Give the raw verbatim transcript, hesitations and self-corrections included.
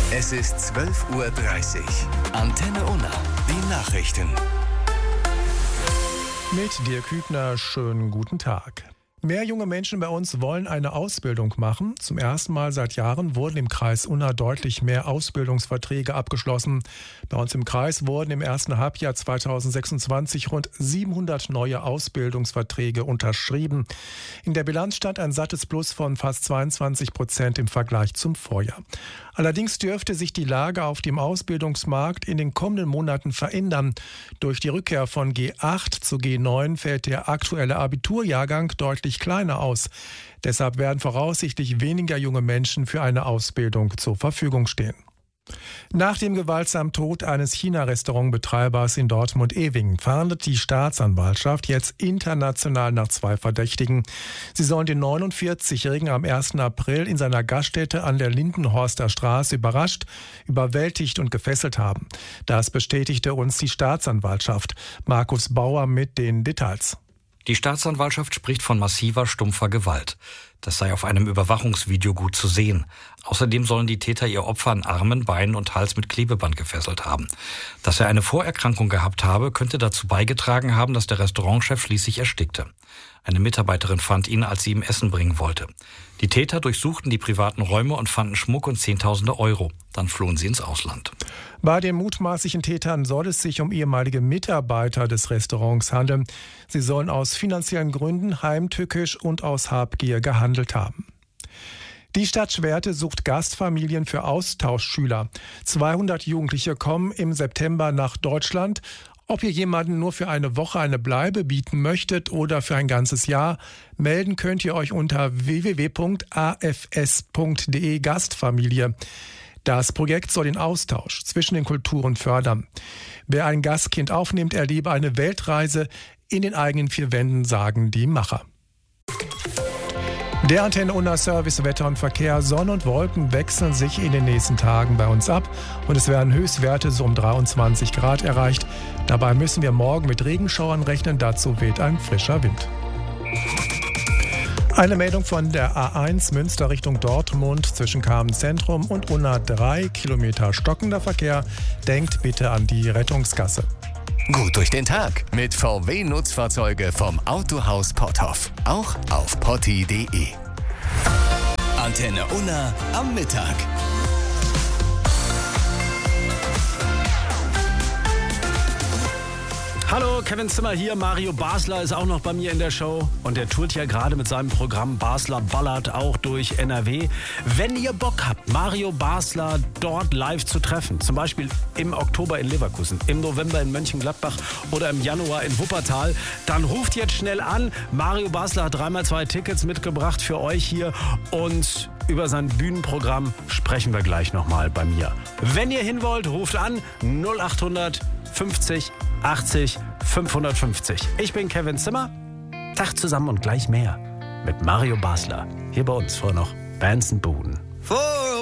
Es ist zwölf Uhr dreißig. Antenne Unna, die Nachrichten. Mit Dirk Hübner, schönen guten Tag. Mehr junge Menschen bei uns wollen eine Ausbildung machen. Zum ersten Mal seit Jahren wurden im Kreis Unna deutlich mehr Ausbildungsverträge abgeschlossen. Bei uns im Kreis wurden im ersten Halbjahr zweitausendsechsundzwanzig rund siebenhundert neue Ausbildungsverträge unterschrieben. In der Bilanz stand ein sattes Plus von fast zweiundzwanzig Prozent im Vergleich zum Vorjahr. Allerdings dürfte sich die Lage auf dem Ausbildungsmarkt in den kommenden Monaten verändern. Durch die Rückkehr von G acht zu G neun fällt der aktuelle Abiturjahrgang deutlich kleiner aus. Deshalb werden voraussichtlich weniger junge Menschen für eine Ausbildung zur Verfügung stehen. Nach dem gewaltsamen Tod eines China-Restaurantbetreibers in Dortmund-Evingen fahndet die Staatsanwaltschaft jetzt international nach zwei Verdächtigen. Sie sollen den neunundvierzigjährigen am ersten April in seiner Gaststätte an der Lindenhorster Straße überrascht, überwältigt und gefesselt haben. Das bestätigte uns die Staatsanwaltschaft. Markus Bauer mit den Details. Die Staatsanwaltschaft spricht von massiver, stumpfer Gewalt. Das sei auf einem Überwachungsvideo gut zu sehen. Außerdem sollen die Täter ihr Opfer an Armen, Beinen und Hals mit Klebeband gefesselt haben. Dass er eine Vorerkrankung gehabt habe, könnte dazu beigetragen haben, dass der Restaurantchef schließlich erstickte. Eine Mitarbeiterin fand ihn, als sie ihm Essen bringen wollte. Die Täter durchsuchten die privaten Räume und fanden Schmuck und Zehntausende Euro. Dann flohen sie ins Ausland. Bei den mutmaßlichen Tätern soll es sich um ehemalige Mitarbeiter des Restaurants handeln. Sie sollen aus finanziellen Gründen heimtückisch und aus Habgier gehandelt haben. Die Stadt Schwerte sucht Gastfamilien für Austauschschüler. zweihundert Jugendliche kommen im September nach Deutschland. Ob ihr jemanden nur für eine Woche eine Bleibe bieten möchtet oder für ein ganzes Jahr, melden könnt ihr euch unter w w w punkt a f s punkt d e Gastfamilie. Das Projekt soll den Austausch zwischen den Kulturen fördern. Wer ein Gastkind aufnimmt, erlebe eine Weltreise in den eigenen vier Wänden, sagen die Macher. Der Antenne Unna Service Wetter und Verkehr. Sonne und Wolken wechseln sich in den nächsten Tagen bei uns ab und es werden Höchstwerte so um dreiundzwanzig Grad erreicht. Dabei müssen wir morgen mit Regenschauern rechnen, dazu weht ein frischer Wind. Eine Meldung von der A eins Münster Richtung Dortmund zwischen Carmen-Zentrum und Unna, drei Kilometer stockender Verkehr. Denkt bitte an die Rettungsgasse. Gut durch den Tag mit V W-Nutzfahrzeuge vom Autohaus Potthoff. Auch auf potti punkt de. Antenne Unna am Mittag. Hallo, Kevin Zimmer hier. Mario Basler ist auch noch bei mir in der Show. Und der tourt ja gerade mit seinem Programm Basler ballert auch durch N R W. Wenn ihr Bock habt, Mario Basler dort live zu treffen, zum Beispiel im Oktober in Leverkusen, im November in Mönchengladbach oder im Januar in Wuppertal, dann ruft jetzt schnell an. Mario Basler hat dreimal zwei Tickets mitgebracht für euch hier. Und über sein Bühnenprogramm sprechen wir gleich nochmal bei mir. Wenn ihr hin wollt, ruft an null acht hundert fünfzig achtzig fünfhundertfünfzig. Ich bin Kevin Zimmer. Tag zusammen und gleich mehr mit Mario Basler. Hier bei uns vor noch Bands and Buden.